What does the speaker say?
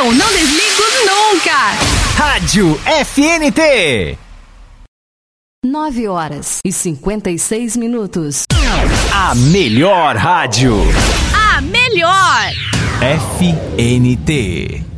Eu não desligo nunca. Rádio FNT. 9h56. A melhor rádio. A melhor. FNT.